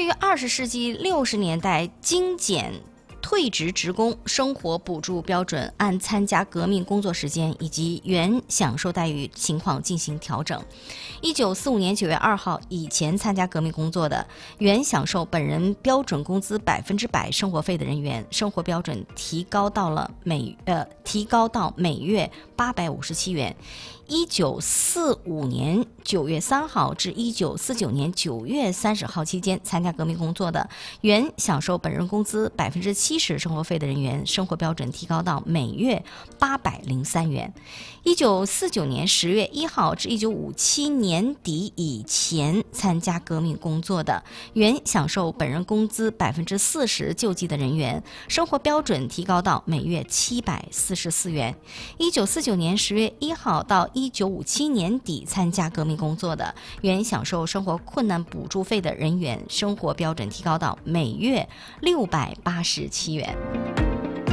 于20世纪60年代精简退职职工生活补助标准按参加革命工作时间以及原享受待遇情况进行调整。1945年9月2号以前参加革命工作的，原享受本人标准工资100%生活费的人员，生活标准提高到每月857元。1945年9月3号至1949年9月30号期间参加革命工作的，原享受本人工资70%生活费的人员，生活标准提高到每月803元。1949年10月1号至1957年底以前参加革命工作的，原享受本人工资40%救济的人员，生活标准提高到每月744元。1949年10月1号到1957年底参加革命工作的，原享受生活困难补助费的人员，生活标准提高到每月687元。